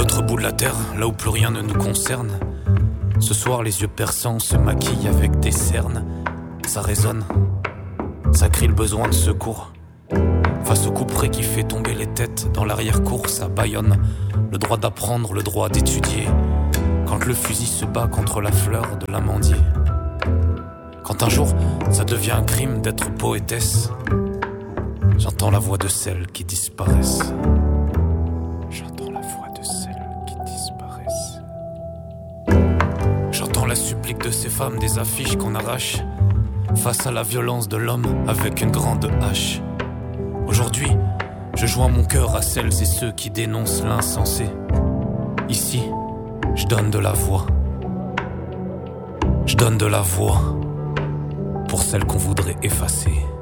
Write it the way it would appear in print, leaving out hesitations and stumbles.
l'autre bout de la terre, là où plus rien ne nous concerne. Ce soir, les yeux perçants se maquillent avec des cernes. Ça résonne, ça crie le besoin de secours. Face au couperet qui fait tomber les têtes, dans l'arrière-cour, ça bâillonne. Le droit d'apprendre, le droit d'étudier. Quand le fusil se bat contre la fleur de l'amandier. Quand un jour, ça devient un crime d'être poétesse. J'entends la voix de celles qui disparaissent. J'entends la voix de celles qui disparaissent. J'entends la supplique de ces femmes des affiches qu'on arrache face à la violence de l'homme avec une grande hache. Aujourd'hui, je joins mon cœur à celles et ceux qui dénoncent l'insensé. Ici, je donne de la voix. Je donne de la voix pour celles qu'on voudrait effacer.